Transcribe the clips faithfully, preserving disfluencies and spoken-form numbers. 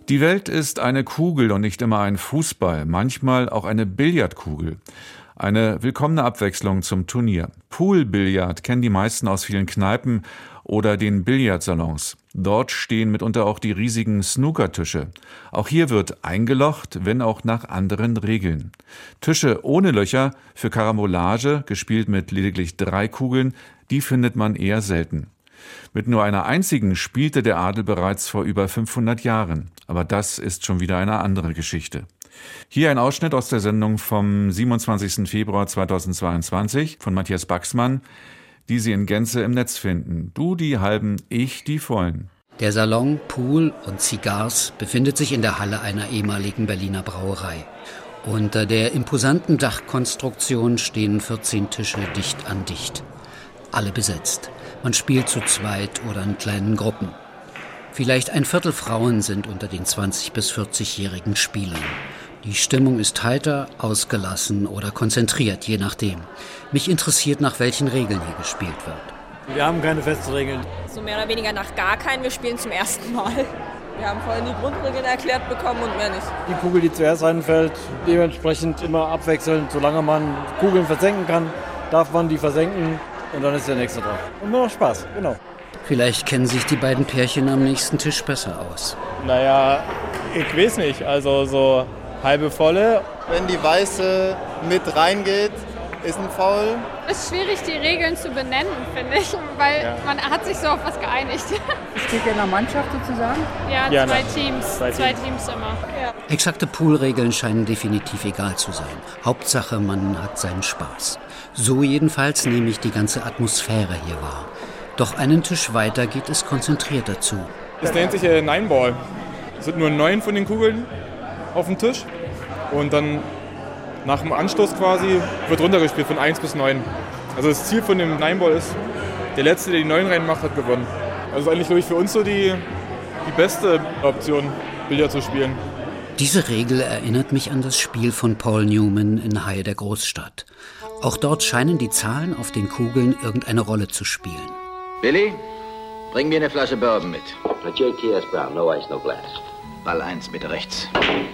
Die Welt ist eine Kugel und nicht immer ein Fußball, manchmal auch eine Billardkugel. Eine willkommene Abwechslung zum Turnier. Poolbillard kennen die meisten aus vielen Kneipen oder den Billardsalons. Dort stehen mitunter auch die riesigen Snookertische. Auch hier wird eingelocht, wenn auch nach anderen Regeln. Tische ohne Löcher für Karambolage, gespielt mit lediglich drei Kugeln, die findet man eher selten. Mit nur einer einzigen spielte der Adel bereits vor über fünfhundert Jahren. Aber das ist schon wieder eine andere Geschichte. Hier ein Ausschnitt aus der Sendung vom siebenundzwanzigsten Februar zweitausendzweiundzwanzig von Matthias Baxmann, die Sie in Gänze im Netz finden. Du die halben, ich die vollen. Der Salon Pool und Cigars befindet sich in der Halle einer ehemaligen Berliner Brauerei. Unter der imposanten Dachkonstruktion stehen vierzehn Tische dicht an dicht. Alle besetzt. Man spielt zu zweit oder in kleinen Gruppen. Vielleicht ein Viertel Frauen sind unter den zwanzig- bis vierzigjährigen Spielern. Die Stimmung ist heiter, ausgelassen oder konzentriert, je nachdem. Mich interessiert, nach welchen Regeln hier gespielt wird. Wir haben keine festen Regeln. So mehr oder weniger nach gar keinen. Wir spielen zum ersten Mal. Wir haben vorhin die Grundregeln erklärt bekommen und mehr nicht. Die Kugel, die zuerst reinfällt, dementsprechend immer abwechselnd. Solange man Kugeln versenken kann, darf man die versenken und dann ist der nächste dran. Und nur noch Spaß, genau. Vielleicht kennen sich die beiden Pärchen am nächsten Tisch besser aus. Naja, ich weiß nicht. Also so halbe volle. Wenn die Weiße mit reingeht, ist ein Foul. Es ist schwierig, die Regeln zu benennen, finde ich, weil ja. man hat sich so auf was geeinigt. Steht ihr in der Mannschaft sozusagen? Ja, ja zwei na, Teams, zwei, zwei Teams. Teams immer. Ja. Exakte Poolregeln scheinen definitiv egal zu sein. Hauptsache, man hat seinen Spaß. So jedenfalls nehme ich die ganze Atmosphäre hier wahr. Doch einen Tisch weiter geht es konzentrierter zu. Das nennt sich äh, Nine-Ball. Es sind nur neun von den Kugeln auf dem Tisch und dann nach dem Anstoß quasi wird runtergespielt von eins bis neun. Also das Ziel von dem Nine-Ball ist, der Letzte, der die neun reinmacht, hat gewonnen. Also eigentlich, glaube ich, für uns so die, die beste Option, Billard zu spielen. Diese Regel erinnert mich an das Spiel von Paul Newman in Haie der Großstadt. Auch dort scheinen die Zahlen auf den Kugeln irgendeine Rolle zu spielen. Billy, bring mir eine Flasche Bourbon mit. A J T S Brown, no ice, no glass. Ball eins, bitte rechts.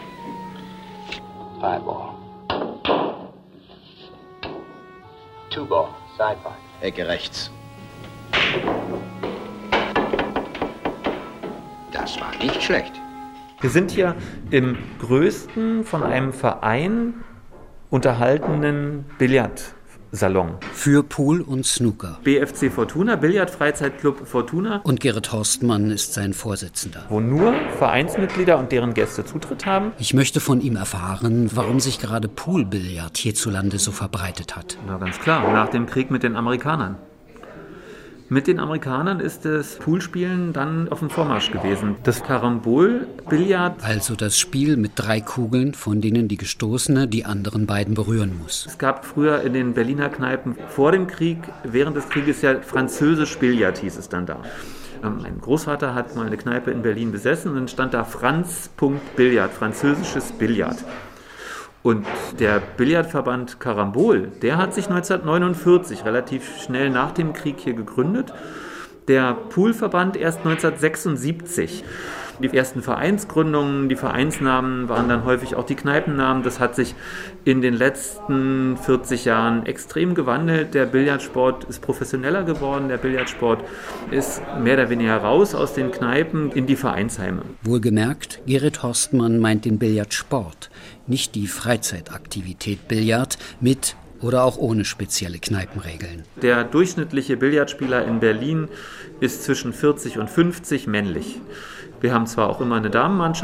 Five ball. Two ball, side five. Ecke rechts. Das war nicht schlecht. Wir sind hier im größten von einem Verein unterhaltenen Billardsalon. Für Pool und Snooker. B F C Fortuna, Billard-Freizeitclub Fortuna. Und Gerrit Horstmann ist sein Vorsitzender. Wo nur Vereinsmitglieder und deren Gäste Zutritt haben. Ich möchte von ihm erfahren, warum sich gerade Poolbillard hierzulande so verbreitet hat. Na ganz klar, nach dem Krieg mit den Amerikanern. Mit den Amerikanern ist das Poolspielen dann auf dem Vormarsch gewesen. Das Karambol-Billard. Also das Spiel mit drei Kugeln, von denen die Gestoßene die anderen beiden berühren muss. Es gab früher in den Berliner Kneipen vor dem Krieg, während des Krieges ja französisch Billard hieß es dann da. Mein Großvater hat mal eine Kneipe in Berlin besessen und dann stand da Franz. Billard, französisches Billard. Und der Billardverband Karambol, der hat sich neunzehnhundertneunundvierzig, relativ schnell nach dem Krieg hier gegründet. Der Poolverband erst neunzehnhundertsechsundsiebzig. Die ersten Vereinsgründungen, die Vereinsnamen waren dann häufig auch die Kneipennamen. Das hat sich in den letzten vierzig Jahren extrem gewandelt. Der Billardsport ist professioneller geworden. Der Billardsport ist mehr oder weniger raus aus den Kneipen in die Vereinsheime. Wohlgemerkt, Gerrit Horstmann meint den Billardsport, nicht die Freizeitaktivität Billard mit oder auch ohne spezielle Kneipenregeln. Der durchschnittliche Billardspieler in Berlin ist zwischen vierzig und fünfzig männlich. Wir haben zwar auch immer eine Damenmannschaft,